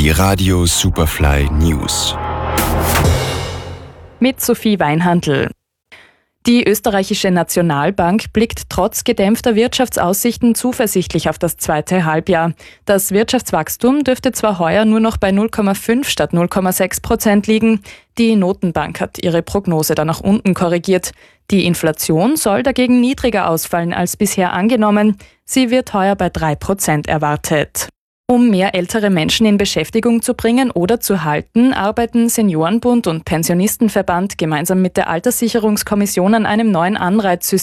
Die Radio Superfly News. Mit Sophie Weinhandl. Die österreichische Nationalbank blickt trotz gedämpfter Wirtschaftsaussichten zuversichtlich auf das zweite Halbjahr. Das Wirtschaftswachstum dürfte zwar heuer nur noch bei 0,5 statt 0,6% liegen. Die Notenbank hat ihre Prognose dann nach unten korrigiert. Die Inflation soll dagegen niedriger ausfallen als bisher angenommen. Sie wird heuer bei 3% erwartet. Um mehr ältere Menschen in Beschäftigung zu bringen oder zu halten, arbeiten Seniorenbund und Pensionistenverband gemeinsam mit der Alterssicherungskommission an einem neuen Anreizsystem